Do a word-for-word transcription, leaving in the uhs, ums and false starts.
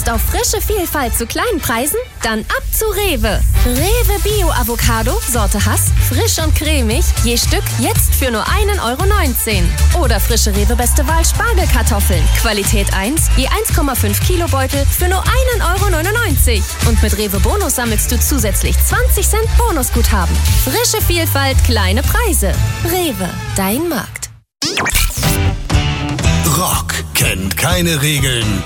Lust auf frische Vielfalt zu kleinen Preisen? Dann ab zu Rewe. Rewe Bio Avocado, Sorte Hass, frisch und cremig, je Stück jetzt für nur ein Euro neunzehn. Oder frische Rewe Beste Wahl Spargelkartoffeln, Qualität eins, je eins Komma fünf Kilo Beutel für nur ein Euro neunundneunzig. Und mit Rewe Bonus sammelst du zusätzlich zwanzig Cent Bonusguthaben. Frische Vielfalt, kleine Preise. Rewe, dein Markt. Rock kennt keine Regeln.